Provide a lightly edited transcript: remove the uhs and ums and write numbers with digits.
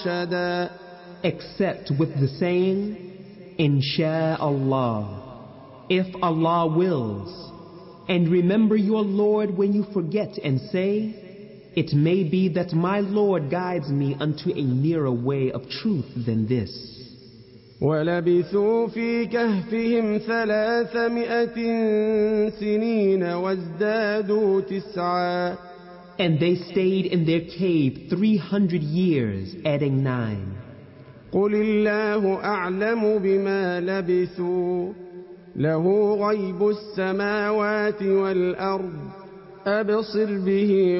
except with the saying, Insha'Allah, if Allah wills. And remember your Lord when you forget and say, it may be that my Lord guides me unto a nearer way of truth than this. وَلَبِثُوا فِي كَهْفِهِمْ 300 سِنِينَ وَازْدَادُوا 9. And they stayed in their cave 300 years, adding 9. قُلِ اللَّهُ أَعْلَمُ بِمَا لَبِثُوا لَهُ غَيْبُ السَّمَاوَاتِ وَالْأَرْضِ أَبْصِرْ بِهِ